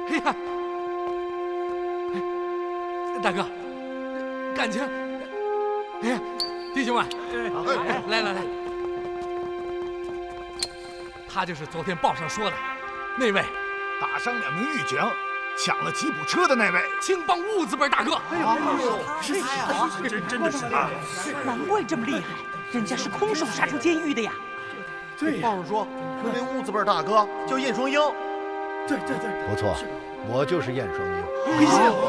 哎呀，大哥，感情，哎呀，弟兄们，来，他就是昨天报上说的那位打伤2名狱警，抢了吉普车的那位青帮痦子辈大哥。 哎呦，是他呀！ 真的是他， 难怪这么厉害，人家是空手杀出监狱的呀。 对呀， 报上说那位痦子辈大哥叫燕双鹰。 对， 不错，我就是燕双鹰。 哎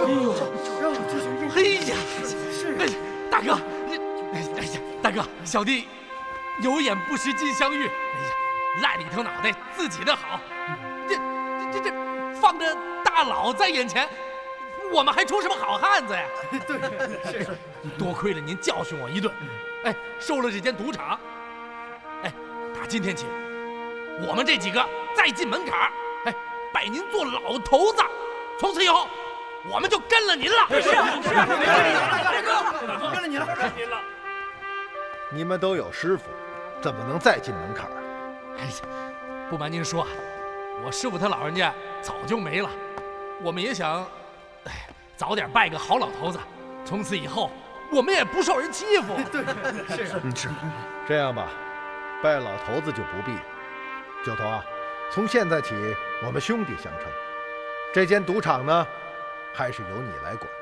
呀，大哥，大哥，小弟有眼不识金镶玉，哎呀，赖里头脑袋自己的好，这放着大佬在眼前，我们还出什么好汉子呀？ 对，是多亏了您教训我一顿，哎，收了这间赌场，哎，打今天起，我们这几个再进门槛，哎，拜您做老头子，从此以后。我们就跟了您了。 是啊， 大哥，跟了你了。 你们都有师傅，怎么能再进门槛？ 哎呀，不瞒您说，我师傅他老人家早就没了，我们也想，哎，早点拜个好老头子，从此以后我们也不受人欺负。 对，是。 这样吧，拜老头子就不必了。九头啊，从现在起我们兄弟相称，这间赌场呢？还是由你来管。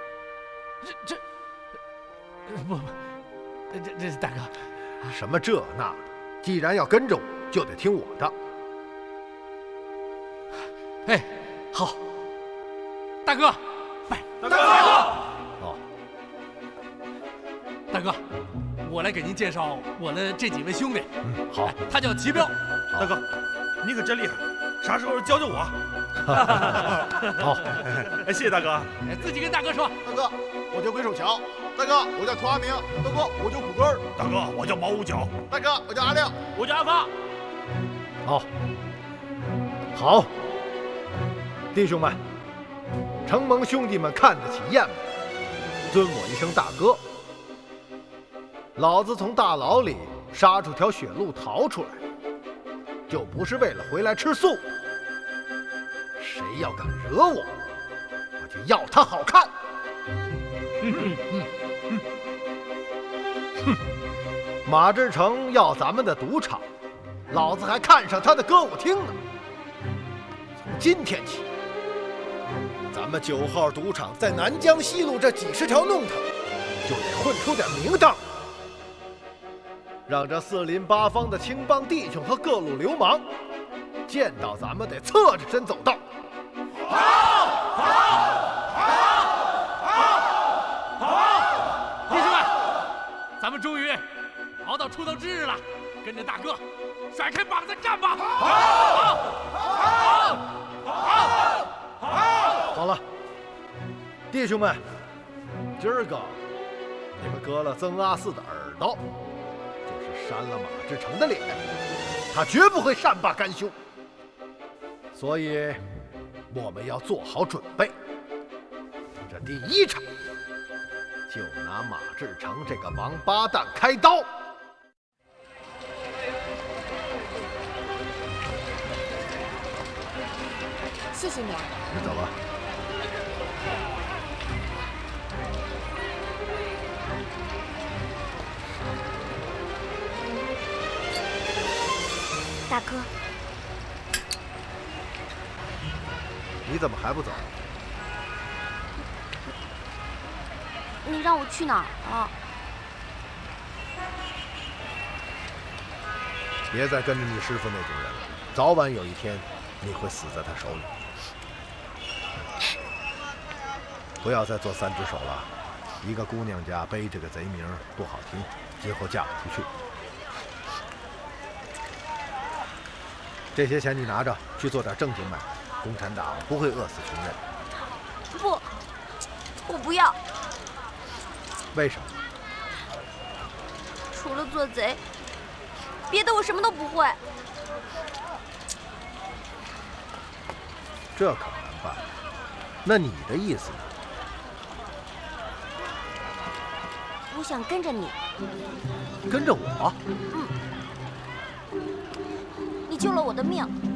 这大哥， 什么这那，既然要跟着我，就得听我的。 哎，好，大哥，拜， 大哥， 哦， 大哥，我来给您介绍我的这几位兄弟。 好， 他叫齐彪。 大哥，你可真厉害，啥时候教教我？ 好， 哎，谢谢大哥。 哎，自己跟大哥说。 大哥，我叫鬼手乔。大哥，我叫涂阿明。大哥，我叫谷根儿。 大哥，我叫毛五角。 大哥，我叫阿亮。 我叫阿发。 好，弟兄们，承蒙兄弟们看得起燕们，尊我一声大哥。老子从大牢里杀出条血路逃出来，就不是为了回来吃素。谁要敢惹我，我就要他好看。马志成要咱们的赌场，老子还看上他的歌舞厅呢。从今天起，咱们9号赌场在南江西路这几10条弄堂，就得混出点名堂，让这四邻八方的青帮弟兄和各路流氓见到咱们得侧着身走道。 弟兄们，咱们终于熬到出头之日了，跟着大哥甩开膀子干吧！ 好了，弟兄们，今儿个你们割了曾阿四的耳朵，就是扇了马志成的脸，他绝不会善罢甘休。所以我们要做好准备，这第一场就拿马志成这个王八蛋开刀。 谢谢你啊。 你走吧。 大哥， 你怎么还不走？ 你让我去哪儿啊？ 别再跟着你师傅那种人了，早晚有一天你会死在他手里。不要再做3只手了，一个姑娘家背这个贼名不好听，今后嫁不出去。这些钱你拿着去做点正经买卖，共产党不会饿死穷人。 不，我不要。 为什么？ 除了做贼，别的我什么都不会。 这可难办。那你的意思呢？ 我想跟着你。 跟着我？ 你救了我的命，